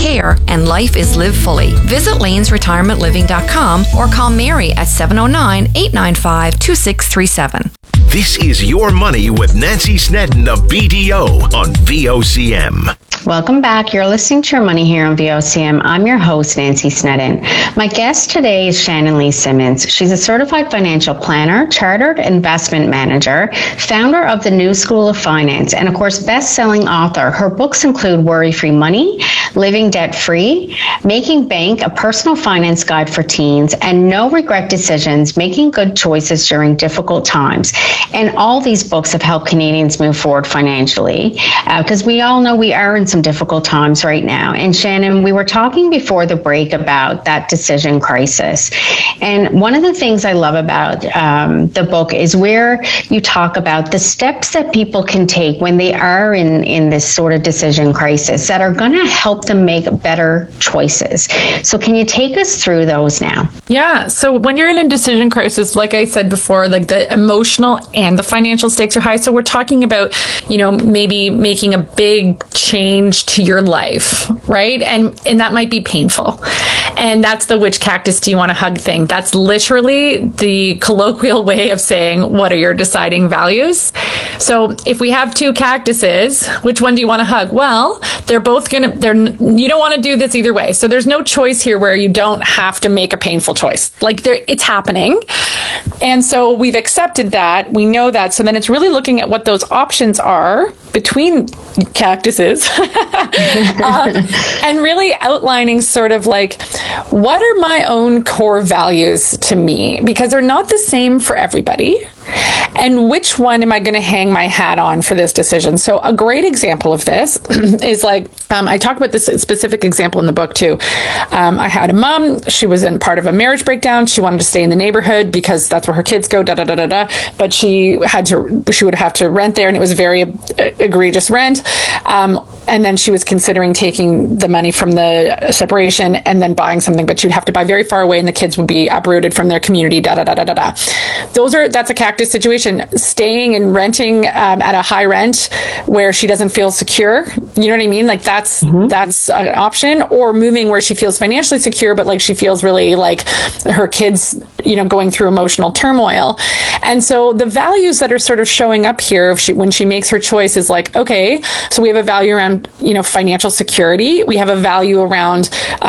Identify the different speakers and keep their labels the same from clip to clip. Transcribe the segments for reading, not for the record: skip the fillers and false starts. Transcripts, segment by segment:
Speaker 1: care, and life is lived fully. Visit lanesretirementliving.com or call Mary at 709-895-2637.
Speaker 2: This is Your Money with Nancy Snedden of BDO on VOCM.
Speaker 3: Welcome back. You're listening to Your Money here on VOCM. I'm your host, Nancy Snedden. My guest today is Shannon Lee Simmons. She's a certified financial planner, chartered investment manager, founder of the New School of Finance, and of course, best-selling author. Her books include Worry-Free Money, Living Debt-Free, Making Bank, a personal finance guide for teens, and No Regret Decisions, Making Good Choices During Difficult Times. And all these books have helped Canadians move forward financially, because we all know we are in some difficult times right now. And Shannon, we were talking before the break about that decision crisis. And one of the things I love about the book is where you talk about the steps that people can take when they are in this sort of decision crisis that are going to help them make better choices. So can you take us through those now?
Speaker 4: Yeah. So when you're in a decision crisis, like I said before, like the emotional and the financial stakes are high. So we're talking about, maybe making a big change to your life, right? And that might be painful. And that's the which cactus do you want to hug thing. That's literally the colloquial way of saying, what are your deciding values? So if we have two cactuses, which one do you want to hug? Well, you don't want to do this either way. So there's no choice here where you don't have to make a painful choice. It's happening. And so we've accepted that. We know that. So then it's really looking at what those options are between cactuses and really outlining sort of like, what are my own core values to me? Because they're not the same for everybody. And which one am I going to hang my hat on for this decision? So a great example of this is I talk about this specific example in the book too. I had a mom. She was in part of a marriage breakdown. She wanted to stay in the neighborhood because that's where her kids go, but she would have to rent there, and it was very egregious rent. And then she was considering taking the money from the separation and then buying something, but she'd have to buy very far away and the kids would be uprooted from their community, That's a cactus situation. Staying and renting at a high rent where she doesn't feel secure. You know what I mean? That's an option. Or moving where she feels financially secure, but she feels really like her kids, going through emotional turmoil. And so the values that are sort of showing up here when she makes her choice is okay, so we have a value around, financial security. We have a value around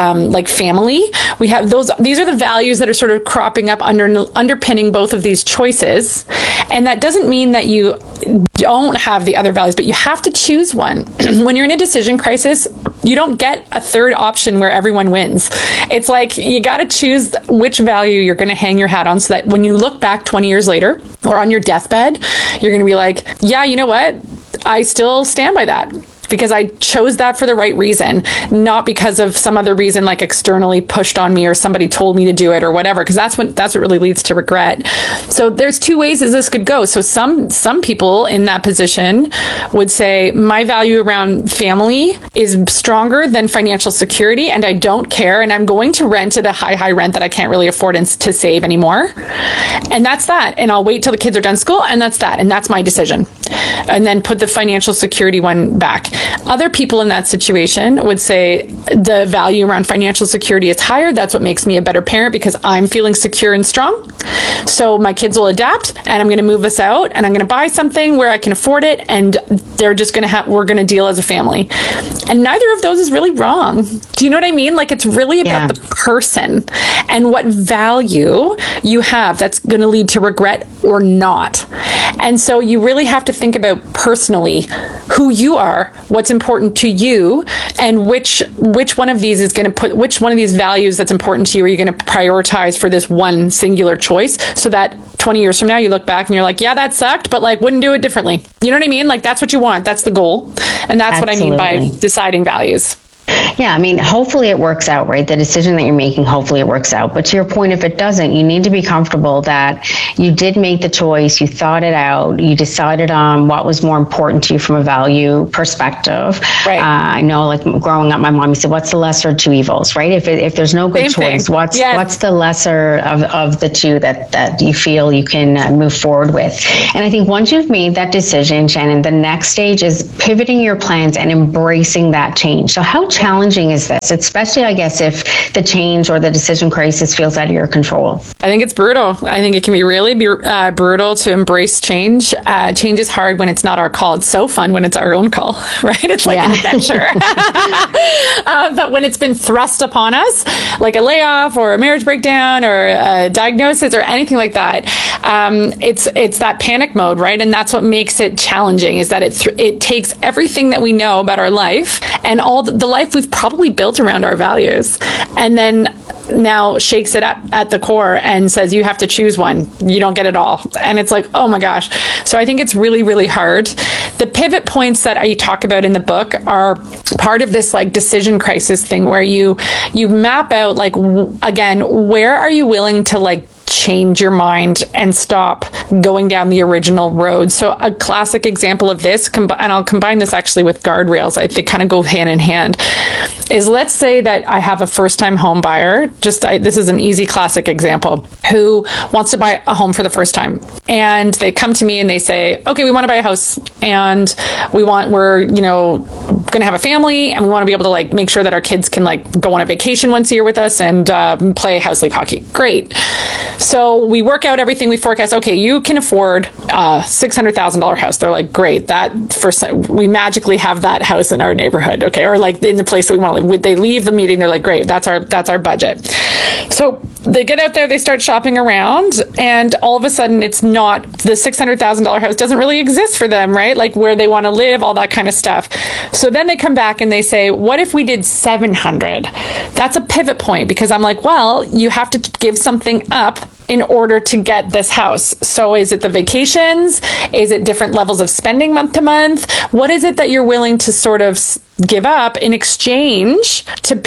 Speaker 4: family. We have these are the values that are sort of cropping up underpinning both of these choices. And that doesn't mean that you don't have the other values, but you have to choose one. When you're in a decision crisis, you don't get a third option where everyone wins. It's you got to choose which value you're going to hang your hat on, so that when you look back 20 years later or on your deathbed, you're going to be like, yeah, you know what? I still stand by that. Because I chose that for the right reason, not because of some other reason externally pushed on me or somebody told me to do it or whatever, because that's what really leads to regret. So there's two ways that this could go. So some people in that position would say, my value around family is stronger than financial security, and I don't care, and I'm going to rent at a high rent that I can't really afford to save anymore. And that's that. And I'll wait till the kids are done school, and that's that. And that's my decision. And then put the financial security one back. Other people in that situation would say the value around financial security is higher. That's what makes me a better parent, because I'm feeling secure and strong. So my kids will adapt, and I'm going to move us out, and I'm going to buy something where I can afford it, and we're going to deal as a family. And neither of those is really wrong. Do you know what I mean? It's really about the person and what value you have that's going to lead to regret or not. And so you really have to think about personally who you are, what's important to you, and which one of these is going to which one of these values that's important to you are you going to prioritize for this one singular choice, so that 20 years from now you look back and you're like, yeah, that sucked, but wouldn't do it differently. You know what I mean? That's what you want. That's the goal. And that's Absolutely. What I mean by deciding values.
Speaker 3: Yeah, hopefully it works out, right? The decision that you're making, hopefully it works out. But to your point, if it doesn't, you need to be comfortable that you did make the choice, you thought it out, you decided on what was more important to you from a value perspective. Right. I know, growing up, my mom used to say, what's the lesser of two evils, right? If there's no good choice, what's the lesser of the two that you feel you can move forward with? And I think once you've made that decision, Shannon, the next stage is pivoting your plans and embracing that change. So how challenging is this, especially, I guess, if the change or the decision crisis feels out of your control?
Speaker 4: I think it's brutal. I think it can be really brutal to embrace change. Change is hard when it's not our call. It's so fun when it's our own call, right? It's like an adventure. But when it's been thrust upon us, like a layoff or a marriage breakdown or a diagnosis or anything like that, it's that panic mode, right? And that's what makes it challenging, is that it takes everything that we know about our life and all the life we've probably built around our values, and then now shakes it up at the core and says, you have to choose one. You don't get it all. And it's like, oh my gosh. So I think it's really, really hard. The pivot points that I talk about in the book are part of this like decision crisis thing where you map out, like, again, where are you willing to like change your mind and stop going down the original road. So a classic example of this, and I'll combine this actually with guardrails, I think kind of go hand in hand, is let's say that I have a first-time home buyer, this is an easy classic example, who wants to buy a home for the first time. And they come to me and they say, okay, we want to buy a house and we're going to have a family and we want to be able to like make sure that our kids can like go on a vacation once a year with us and play house league hockey. Great. So we work out everything, we forecast, okay, you can afford a $600,000 house. They're like, great, we magically have that house in our neighborhood, okay, or like in the place that we want to live. They leave the meeting, they're like, great, that's our budget. So they get out there, they start shopping around, and all of a sudden it's not, the $600,000 house doesn't really exist for them, right? Like where they want to live, all that kind of stuff. So then they come back and they say, what if we did 700? That's a pivot point, because I'm like, well, you have to give something up in order to get this house. So is it the vacations? Is it different levels of spending month to month? What is it that you're willing to sort of give up in exchange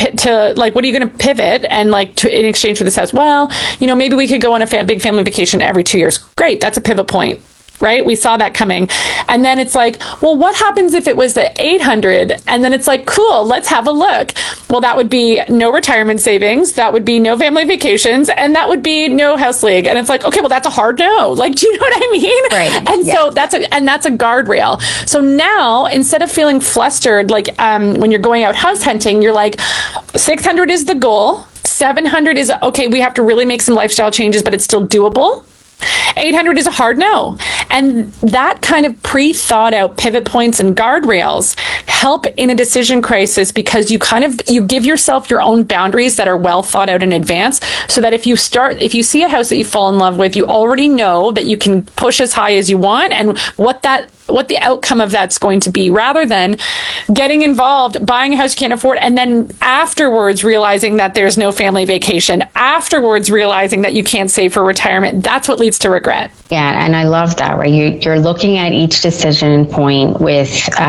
Speaker 4: to like, what are you going to pivot and like in exchange for this house? Well, maybe we could go on a big family vacation every 2 years. Great. That's a pivot point. Right? We saw that coming. And then it's like, well, what happens if it was the 800? And then it's like, cool, let's have a look. Well, that would be no retirement savings. That would be no family vacations. And that would be no house league. And it's like, okay, well, that's a hard no. Like, do you know what I mean?
Speaker 3: Right.
Speaker 4: And so that's a guardrail. So now, instead of feeling flustered, like when you're going out house hunting, you're like, 600 is the goal. 700 is, okay, we have to really make some lifestyle changes, but it's still doable. 800 is a hard no. And that kind of pre-thought out pivot points and guardrails help in a decision crisis, because you give yourself your own boundaries that are well thought out in advance, so that if you see a house that you fall in love with, you already know that you can push as high as you want and what the outcome of that's going to be, rather than getting involved, buying a house you can't afford, and then afterwards realizing that there's no family vacation, afterwards realizing that you can't save for retirement. That's what leads to regret.
Speaker 3: Yeah, and I love that, right? You're looking at each decision point with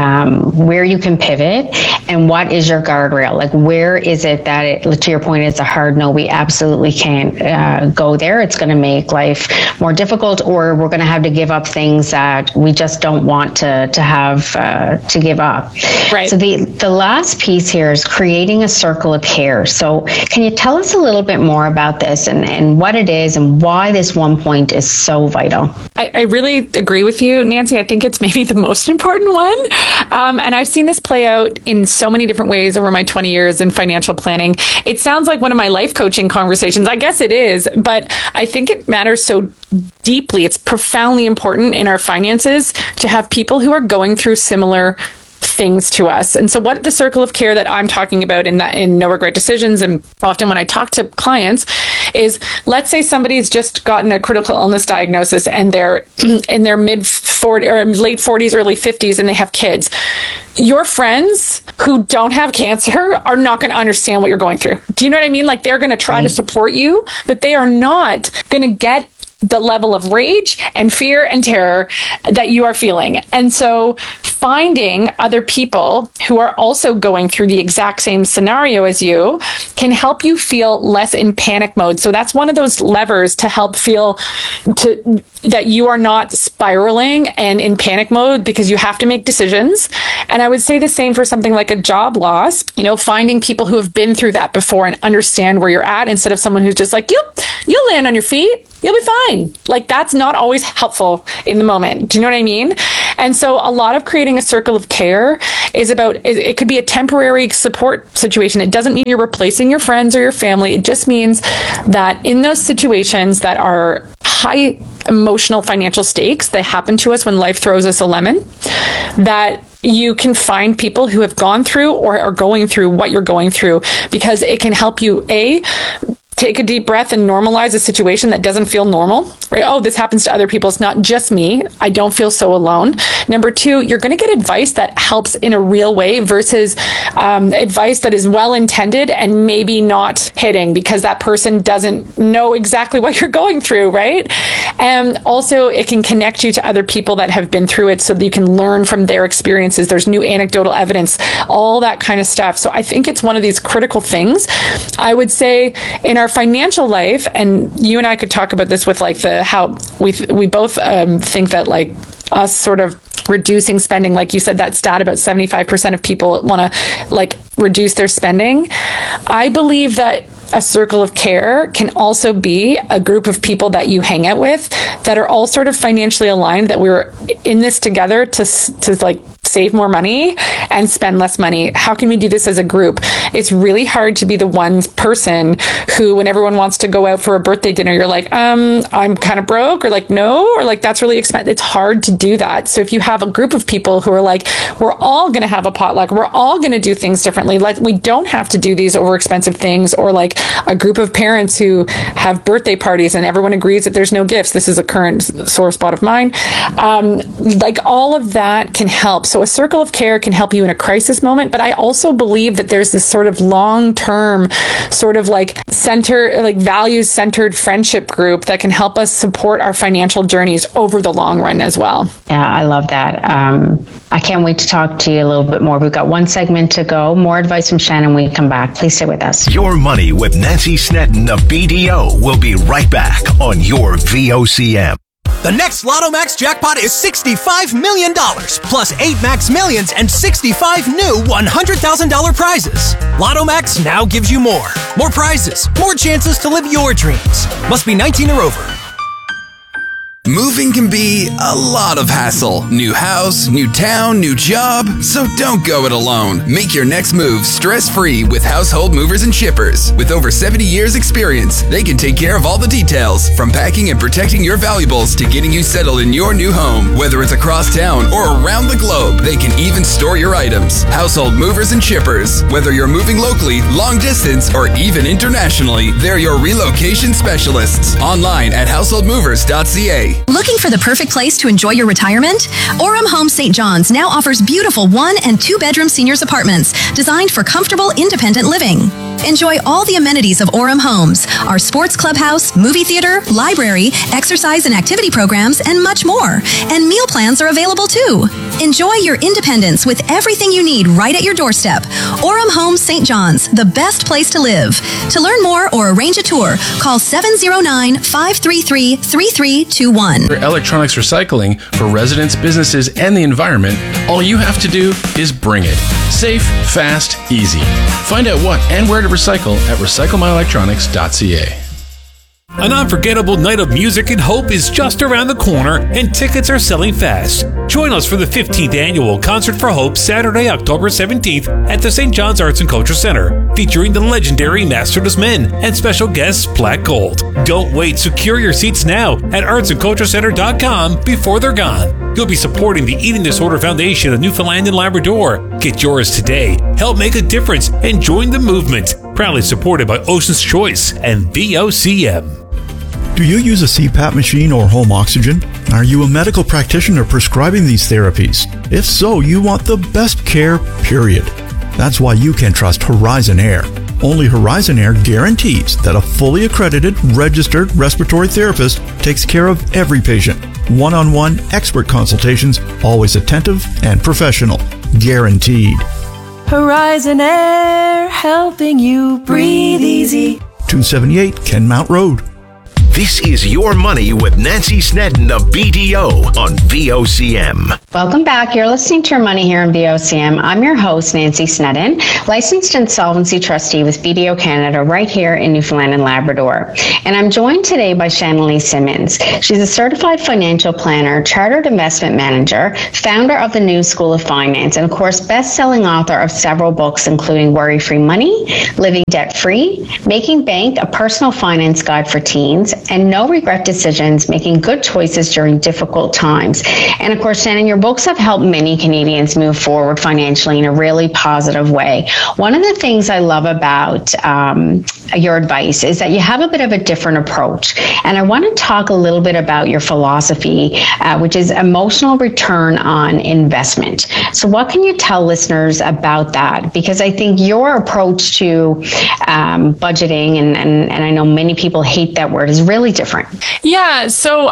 Speaker 3: where you can pivot and what is your guardrail. Like, where is it that, to your point, it's a hard no, we absolutely can't go there. It's going to make life more difficult, or we're going to have to give up things that we just don't want to have to give up.
Speaker 4: Right.
Speaker 3: So the last piece here is creating a circle of care. So can you tell us a little bit more about this and what it is and why this one point is so vital?
Speaker 4: I really agree with you, Nancy. I think it's maybe the most important one. And I've seen this play out in so many different ways over my 20 years in financial planning. It sounds like one of my life coaching conversations. I guess it is, but I think it matters so deeply. It's profoundly important in our finances to have people who are going through similar things to us. And so what the circle of care that I'm talking about in No Regret Decisions, and often when I talk to clients, is, let's say somebody's just gotten a critical illness diagnosis and they're in their late 40s, early 50s, and they have kids. Your friends who don't have cancer are not going to understand what you're going through. Do you know what I mean? Like, they're going to try to support you, but they are not going to get the level of rage and fear and terror that you are feeling. And so finding other people who are also going through the exact same scenario as you can help you feel less in panic mode. So that's one of those levers to help feel that you are not spiraling and in panic mode, because you have to make decisions. And I would say the same for something like a job loss, finding people who have been through that before and understand where you're at, instead of someone who's just like, yep, you'll land on your feet. You'll be fine. Like, that's not always helpful in the moment. Do you know what I mean? And so a lot of creating a circle of care is about, it could be a temporary support situation. It doesn't mean you're replacing your friends or your family. It just means that in those situations that are high emotional financial stakes that happen to us when life throws us a lemon, that you can find people who have gone through or are going through what you're going through, because it can help you, take a deep breath and normalize a situation that doesn't feel normal, right? Oh, this happens to other people. It's not just me. I don't feel so alone. Number two, you're going to get advice that helps in a real way versus advice that is well-intended and maybe not hitting because that person doesn't know exactly what you're going through, right? And also it can connect you to other people that have been through it so that you can learn from their experiences. There's new anecdotal evidence, all that kind of stuff. So I think it's one of these critical things. I would say in our financial life, and you and I could talk about this with like how we both think that like us sort of reducing spending, like you said, that stat about 75% of people want to like reduce their spending. I believe that a circle of care can also be a group of people that you hang out with that are all sort of financially aligned, that we're in this together to like save more money and spend less money. How can we do this as a group? It's really hard to be the one person who, when everyone wants to go out for a birthday dinner, you're like, I'm kind of broke, or like, no, or like, that's really expensive. It's hard to do that. So if you have a group of people who are like, we're all going to have a potluck, we're all going to do things differently. Like, we don't have to do these over expensive things, or like a group of parents who have birthday parties and everyone agrees that there's no gifts. This is a current sore spot of mine. Like, all of that can help. So a circle of care can help you in a crisis moment, but I also believe that there's this sort of long-term sort of like values-centered friendship group that can help us support our financial journeys over the long run as well.
Speaker 3: Yeah, I love that. I can't wait to talk to you a little bit more. We've got one segment to go. More advice from Shannon when we come back. Please stay with us.
Speaker 2: Your Money with Nancy Snedden of BDO will be right back on your VOCM.
Speaker 5: The next Lotto Max jackpot is $65 million, plus 8 Max Millions and 65 new $100,000 prizes. Lotto Max now gives you more. More prizes, more chances to live your dreams. Must be 19 or over.
Speaker 6: Moving can be a lot of hassle. New house, new town, new job. So don't go it alone. Make your next move stress-free with Household Movers and Shippers. With over 70 years experience, they can take care of all the details, from packing and protecting your valuables to getting you settled in your new home. Whether it's across town or around the globe, they can even store your items. Household Movers and Shippers. Whether you're moving locally, long distance, or even internationally, they're your relocation specialists. Online at householdmovers.ca.
Speaker 7: Looking for the perfect place to enjoy your retirement? Orem Home St. John's now offers beautiful 1- and 2-bedroom seniors apartments designed for comfortable, independent living. Enjoy all the amenities of Orem Homes, our sports clubhouse, movie theater, library, exercise and activity programs, and much more. And meal plans are available too. Enjoy your independence with everything you need right at your doorstep. Orem Homes St. John's, the best place to live. To learn more or arrange a tour, call 709-533-3321.
Speaker 8: For electronics recycling for residents, businesses, and the environment, all you have to do is bring it. Safe, fast, easy. Find out what and where to recycle at recyclemyelectronics.ca.
Speaker 9: An unforgettable night of music and hope is just around the corner, and tickets are selling fast. Join us for the 15th Annual Concert for Hope, Saturday, October 17th at the St. John's Arts and Culture Center, featuring the legendary Masterless Men and special guests Black Gold. Don't wait. Secure your seats now at artsandculturecenter.com before they're gone. You'll be supporting the Eating Disorder Foundation of Newfoundland and Labrador. Get yours today. Help make a difference and join the movement. Proudly supported by Ocean's Choice and VOCM.
Speaker 10: Do you use a CPAP machine or home oxygen? Are you a medical practitioner prescribing these therapies? If so, you want the best care, period. That's why you can trust Horizon Air. Only Horizon Air guarantees that a fully accredited, registered respiratory therapist takes care of every patient. One-on-one expert consultations, always attentive and professional. Guaranteed.
Speaker 11: Horizon Air, helping you breathe easy.
Speaker 10: 278 Kenmount Road.
Speaker 2: This is Your Money with Nancy Snedden of BDO on VOCM.
Speaker 3: Welcome back. You're listening to Your Money here on VOCM. I'm your host, Nancy Snedden, licensed insolvency trustee with BDO Canada right here in Newfoundland and Labrador. And I'm joined today by Shannon Lee Simmons. She's a certified financial planner, chartered investment manager, founder of the New School of Finance, and of course, best-selling author of several books, including Worry-Free Money, Living Debt-Free, Making Bank, a personal finance guide for teens, and No Regret Decisions, Making Good Choices During Difficult Times. And of course, Shannon, your books have helped many Canadians move forward financially in a really positive way. One of the things I love about your advice is that you have a bit of a different approach. And I want to talk a little bit about your philosophy, which is emotional return on investment. So what can you tell listeners about that? Because I think your approach to budgeting, and I know many people hate that word, is really different.
Speaker 4: Yeah. So,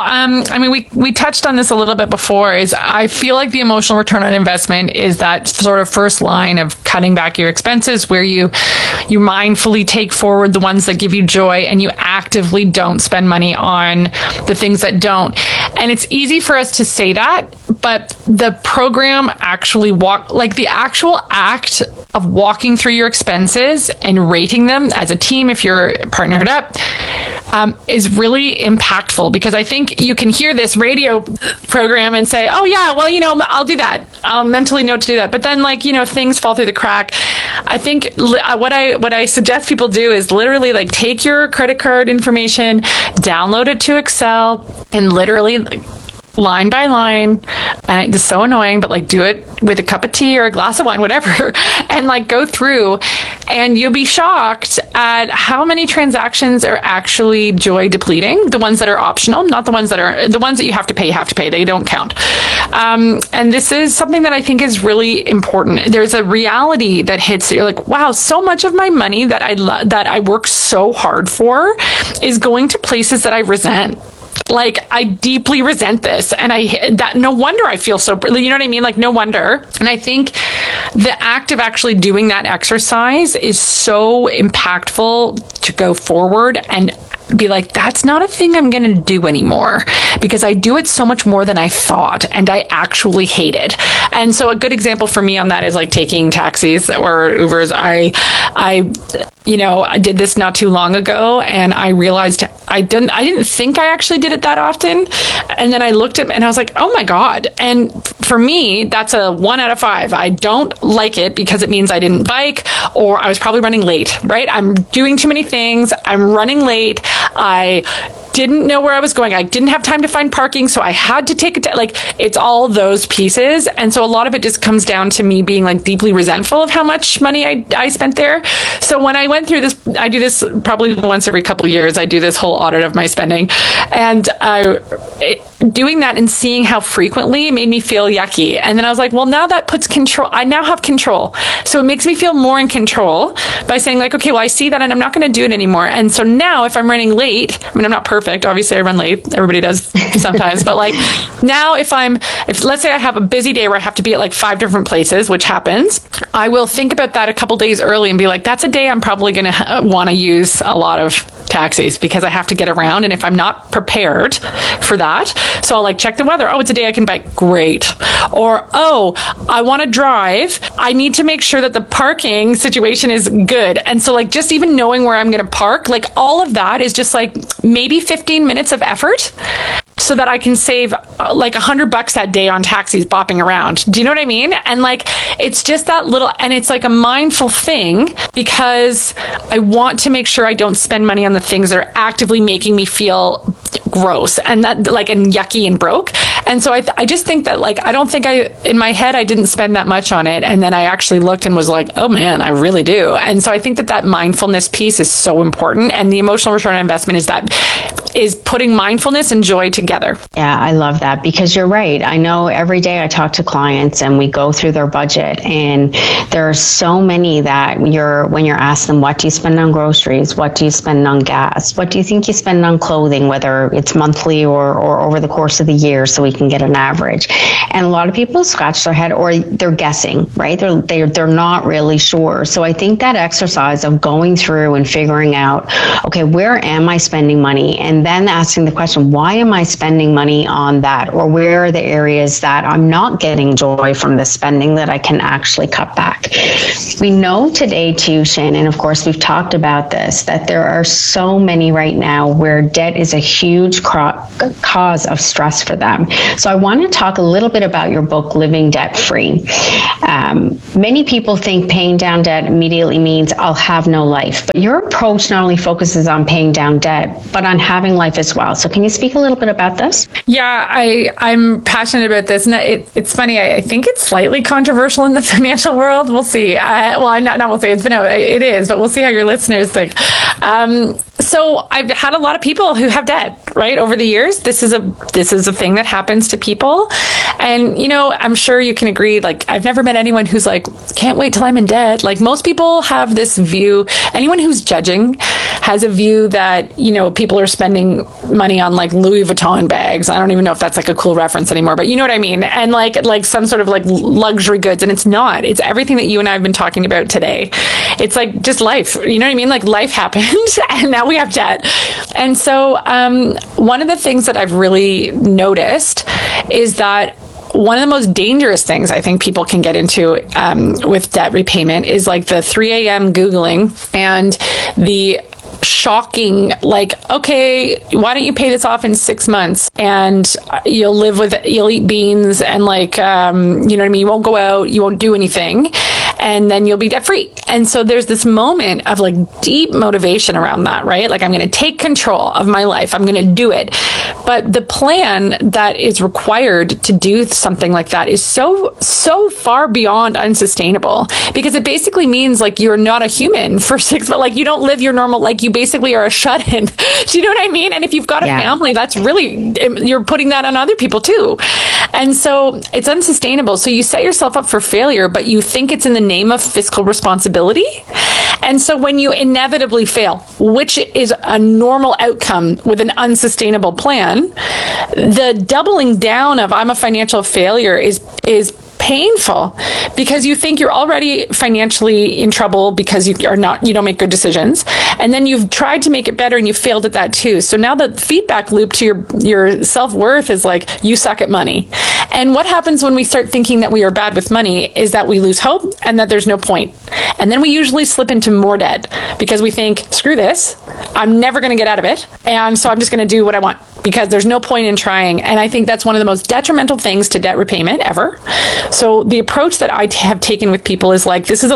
Speaker 4: we touched on this a little bit before, is I feel like the emotional return on investment is that sort of first line of cutting back your expenses, where you mindfully take forward the ones that give you joy and you actively don't spend money on the things that don't. And it's easy for us to say that, but the program actually the actual act of walking through your expenses and rating them as a team, if you're partnered up, is really impactful, because I think you can hear this radio program and say, oh yeah, well, I'll do that. I'll mentally note to do that. But then things fall through the crack. I think what I suggest people do is literally take your credit card information, download it to Excel, and literally line by line, and it's so annoying, but do it with a cup of tea or a glass of wine, whatever, and go through, and you'll be shocked at how many transactions are actually joy depleting. The ones that are optional, not the ones that you have to pay, they don't count. And this is something that I think is really important. There's a reality that hits, you're like, wow, so much of my money that I work so hard for is going to places that I resent. I deeply resent this, and no wonder I feel so, you know what I mean? No wonder. And I think the act of actually doing that exercise is so impactful to go forward and be like, that's not a thing I'm going to do anymore, because I do it so much more than I thought, and I actually hate it. And so a good example for me on that is taking taxis or Ubers. I did this not too long ago, and I realized I didn't think I actually did it that often. And then I looked at it and I was like, oh my God. And for me, that's a 1 out of 5. I don't like it because it means I didn't bike, or I was probably running late, right? I'm doing too many things. I'm running late. I didn't know where I was going. I didn't have time to find parking, so I had to take it. It's all those pieces. And so a lot of it just comes down to me being deeply resentful of how much money I spent there. So when I went through this, I do this probably once every couple of years. I do this whole audit of my spending, and doing that and seeing how frequently made me feel yucky. And then I was like, well, now that puts control. I now have control. So it makes me feel more in control by saying okay, well, I see that and I'm not going to do it anymore. And so now if I'm running late, I'm not perfect. Obviously I run late. Everybody does sometimes. But now if let's say I have a busy day where I have to be at 5 different places, which happens, I will think about that a couple days early and be like, that's a day I'm probably going to want to use a lot of taxis, because I have to get around. And if I'm not prepared for that, so I'll check the weather. Oh, it's a day I can bike. Great. Or, oh, I want to drive. I need to make sure that the parking situation is good. And so just even knowing where I'm going to park, all of that is just maybe 15 minutes of effort, so that I can save $100 that day on taxis bopping around. Do you know what I mean? And it's just that little, and it's a mindful thing, because I want to make sure I don't spend money on the things that are actively making me feel gross and that and yucky and broke. And so I just think that I don't think in my head I didn't spend that much on it, and then I actually looked and was like, oh man, I really do. And so I think that mindfulness piece is so important, and the emotional return on investment is putting mindfulness and joy together.
Speaker 3: Yeah, I love that, because you're right. I know every day I talk to clients and we go through their budget, and there are so many that when you're asking them, what do you spend on groceries? What do you spend on gas? What do you think you spend on clothing, whether or it's monthly or over the course of the year so we can get an average. And a lot of people scratch their head or they're guessing, right? They're not really sure. So I think that exercise of going through and figuring out, okay, where am I spending money? And then asking the question, why am I spending money on that? Or where are the areas that I'm not getting joy from the spending that I can actually cut back? We know today too, Shannon, of course, we've talked about this, that there are so many right now where debt is a huge cause of stress for them. So I want to talk a little bit about your book, Living Debt Free. Many people think paying down debt immediately means I'll have no life, but your approach not only focuses on paying down debt, but on having life as well. So can you speak a little bit about this?
Speaker 4: Yeah, I'm passionate about this. And it's funny, I think it's slightly controversial in the financial world. We'll see. We'll see. It is, but we'll see how your listeners think. So I've had a lot of people who have debt, right? Over the years, this is a thing that happens to people. And, I'm sure you can agree, like, I've never met anyone who's like, can't wait till I'm in debt. Like, most people have this view. Anyone who's judging has a view that, people are spending money on like Louis Vuitton bags. I don't even know if that's like a cool reference anymore, but you know what I mean? And like some sort of like luxury goods. And it's not. It's everything that you and I have been talking about today. It's like just life. You know what I mean? Like life happened and now we have debt. And so one of the things that I've really noticed is that one of the most dangerous things I think people can get into with debt repayment is like the 3 a.m. Googling and the shocking, like, okay, why don't you pay this off in 6 months and you'll eat beans and like, you know what I mean? You won't go out, you won't do anything, and then you'll be debt free. And so there's this moment of like deep motivation around that, right? Like, I'm going to take control of my life. I'm going to do it. But the plan that is required to do something like that is so far beyond unsustainable, because it basically means like you're not a human for 6 months. Like, you don't live your normal, like, you basically are a shut-in. Do you know what I mean? And if you've got a family, that's really, you're putting that on other people too. And so it's unsustainable. So you set yourself up for failure, but you think it's in the name of fiscal responsibility. And so when you inevitably fail, which is a normal outcome with an unsustainable plan, the doubling down of I'm a financial failure is painful, because you think you're already financially in trouble because you don't make good decisions, and then you've tried to make it better and you failed at that too. So now the feedback loop to your self-worth is like, you suck at money. And what happens when we start thinking that we are bad with money is that we lose hope and that there's no point. And then we usually slip into more debt because we think, screw this, I'm never going to get out of it, and so I'm just going to do what I want because there's no point in trying. And I think that's one of the most detrimental things to debt repayment ever. So the approach that I have taken with people is like, this is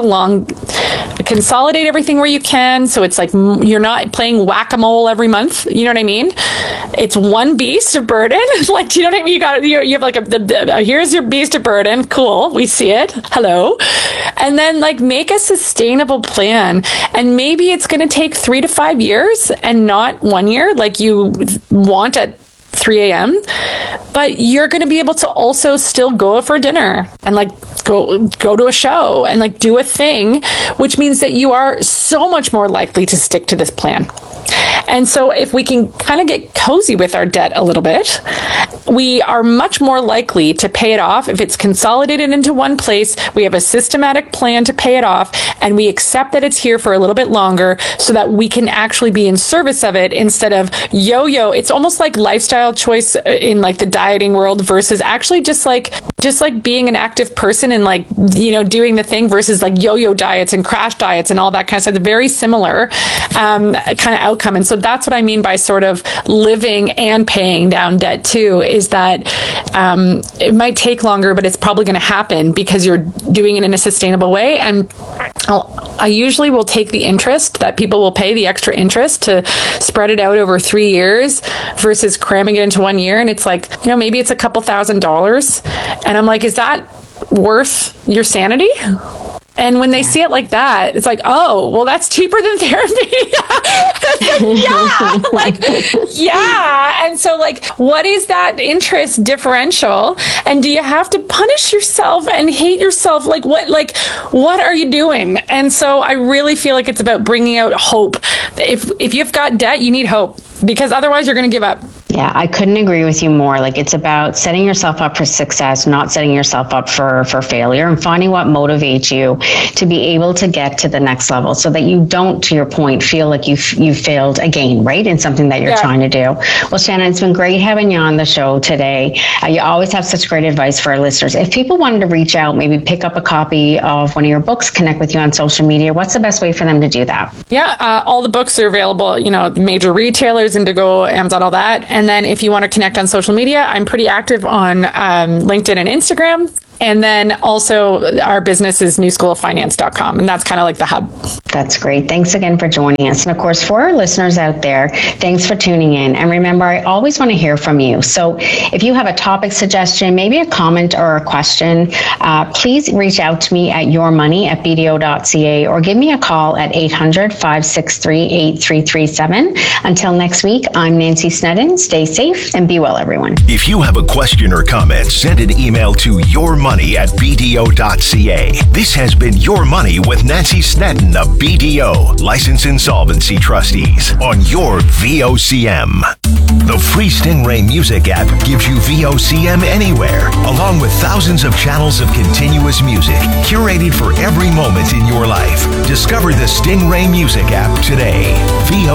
Speaker 4: consolidate everything where you can. So it's like, you're not playing whack-a-mole every month. You know what I mean? It's one beast of burden. Like, do you know what I mean? You have like here's your beast of burden. Cool. We see it. Hello. And then like make a sustainable plan. And maybe it's going to take 3 to 5 years and not 1 year like you want at 3 a.m. But you're going to be able to also still go for dinner and like go to a show and like do a thing, which means that you are so much more likely to stick to this plan. And so if we can kind of get cozy with our debt a little bit, we are much more likely to pay it off if it's consolidated into one place. We have a systematic plan to pay it off, and we accept that it's here for a little bit longer so that we can actually be in service of it instead of yo-yo. It's almost like lifestyle choice in like the dieting world versus actually just like being an active person and like, doing the thing versus like yo-yo diets and crash diets and all that kind of stuff. It's very similar kind of outcome. And so that's what I mean by sort of living and paying down debt too, is that it might take longer, but it's probably going to happen because you're doing it in a sustainable way. And I usually will take the interest that people will pay, the extra interest, to spread it out over 3 years versus cramming it into 1 year. And it's like, maybe it's a couple $1,000s. And I'm like, is that worth your sanity? And when they see it like that, it's like, oh, well, that's cheaper than therapy. Yeah. And so like, what is that interest differential? And do you have to punish yourself and hate yourself? Like, what are you doing? And so I really feel like it's about bringing out hope. If you've got debt, you need hope, because otherwise you're going to give up.
Speaker 3: Yeah, I couldn't agree with you more. Like, it's about setting yourself up for success, not setting yourself up for failure, and finding what motivates you to be able to get to the next level so that you don't, to your point, feel like you failed again, right? In something that you're trying to do. Well, Shannon, it's been great having you on the show today. You always have such great advice for our listeners. If people wanted to reach out, maybe pick up a copy of one of your books, connect with you on social media, what's the best way for them to do that?
Speaker 4: Yeah, all the books are available, major retailers, Indigo, Amazon, all that. And then if you want to connect on social media, I'm pretty active on LinkedIn and Instagram. And then also our business is newschooloffinance.com. And that's kind of like the hub.
Speaker 3: That's great. Thanks again for joining us. And of course, for our listeners out there, thanks for tuning in. And remember, I always want to hear from you. So if you have a topic suggestion, maybe a comment or a question, please reach out to me at yourmoney@bdo.ca or give me a call at 800-563-8337. Until next week, I'm Nancy Snedden. Stay safe and be well, everyone.
Speaker 2: If you have a question or comment, send an email to yourmoney@bdo.ca. This has been Your Money with Nancy Snedden of BDO, Licensed Insolvency Trustees, on your VOCM. The free Stingray Music app gives you VOCM anywhere, along with thousands of channels of continuous music, curated for every moment in your life. Discover the Stingray Music app today. VOCM.